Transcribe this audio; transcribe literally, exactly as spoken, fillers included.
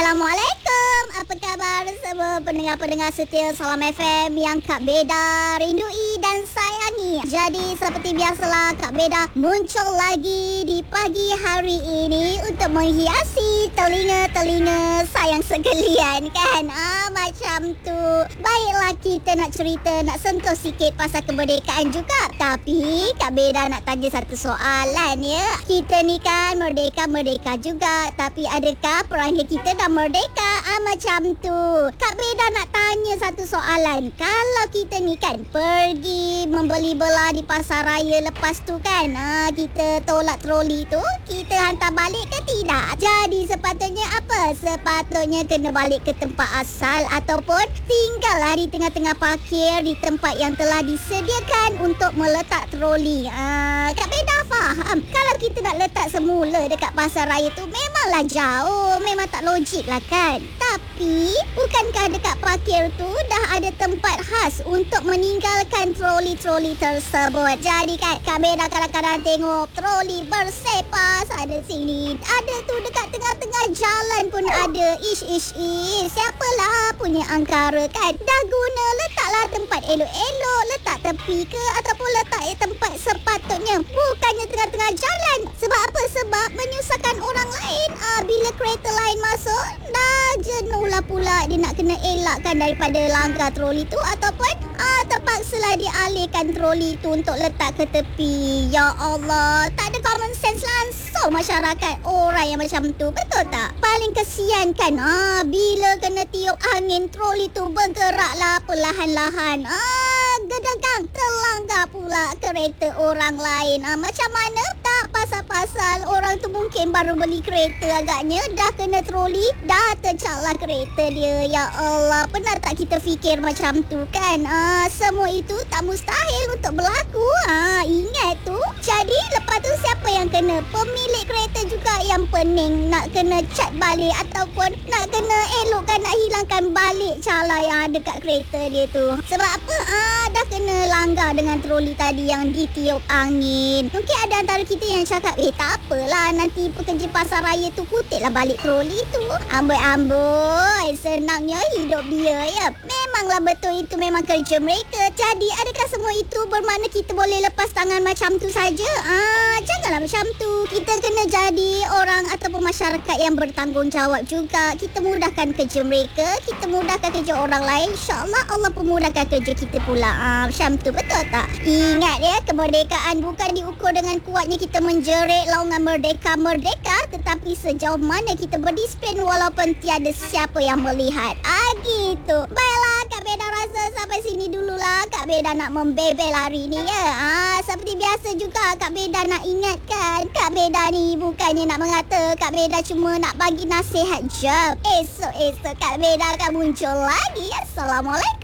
Assalamualaikum. Apa khabar semua pendengar-pendengar setia Salam F M yang Kak Beda rindui dan sayangi. Jadi seperti biasalah, Kak Beda muncul lagi di pagi hari ini untuk menghiasi telinga-telinga sayang sekalian kan. Ah, macam tu. Baiklah, kita nak cerita, nak sentuh sikit pasal kemerdekaan juga. Tapi Kak Beda nak tanya satu soalan ya. Kita ni kan merdeka-merdeka juga, tapi adakah perangai kita dah merdeka? Ah, macam tu. Kak Beda nak tanya satu soalan. Kalau kita ni kan pergi membeli belah di pasar raya, lepas tu kan ah, kita tolak troli tu, kita hantar balik ke tidak? Jadi sepatutnya apa? Sepatutnya kena balik ke tempat asal ataupun tinggallah di tengah-tengah parkir di tempat yang telah disediakan untuk meletak troli. Ah, Kak Beda faham. Kalau kita nak letak semula dekat pasar raya tu memanglah jauh, memang tak logik lah kan. Tapi bukankah dekat parkir tu dah ada tempat khas untuk meninggalkan troli-troli tersebut? Jadi kan Kak Beda kadang-kadang tengok troli bersepas ada sini, ada tu dekat tengah-tengah jalan pun ada. Ish ish ish, siapalah punya angkara kan? Dah guna, letaklah tempat elok-elok, letak tepi ke ataupun letak tempat sepatutnya, bukannya tengah-tengah jalan. Sebab apa? Sebab menyusahkan orang lain. Ah, bila kereta lain masuk, dah jenuh lah pula dia nak kena elakkan daripada langgar troli tu ataupun ah, terpaksalah dialihkan troli tu untuk letak ke tepi. Ya Allah, tak ada common sense langsung masyarakat orang yang macam tu, betul tak? Paling kesian kan ah, bila kena tiup angin troli tu bergeraklah perlahan-lahan. Ah, gedegang terlanggar pula kereta orang lain. Ah, macam mana? Tak pasal-pasal orang tu mungkin baru beli kereta agaknya dah kena troli, dah tercaklah kereta dia. Ya Allah, pernah tak kita fikir macam tu kan? Ah, semua itu tak mustahil untuk berlaku. Ah, ingat tu. Jadi lepas tu siapa yang kena? Pemilik kereta juga yang pening nak kena cat balik ataupun nak kena elokkan, nak hilangkan balik cala yang ada kat kereta dia tu. Sebab apa? Ah, dah kena langgar dengan troli tadi yang ditiup angin. Mungkin ada antara kita yang cakap, eh tak apalah, nanti pekerja pasar raya tu kutiplah balik troli tu. Amboi-amboi, senangnya hidup dia ya. Memanglah betul, itu memang kerja mereka. Jadi adakah semua itu bermakna kita boleh lepas tangan macam tu saja? Ah, janganlah macam tu. Kita kena jadi orang ataupun masyarakat yang bertanggungjawab juga. Kita mudahkan kerja mereka, kita mudahkan kerja orang lain. InsyaAllah Allah pemudahkan kerja kita pula. Ah, macam tu, betul tak? Ingat ya, kemerdekaan bukan diukur dengan kuatnya kita menjerit laungan merdeka-merdeka, tetapi sejauh mana kita berdisiplin walaupun tiada siapa yang melihat. Ah, gitu. Baiklah, Kak Beda rasa sampai sini dululah. Kak Beda nak membebel hari ni ya. Ah, seperti biasa juga Kak Beda nak ingatkan, Kak Beda ni bukannya nak mengata, Kak Beda cuma nak bagi nasihat je. Esok-esok Kak Beda akan muncul lagi. Assalamualaikum.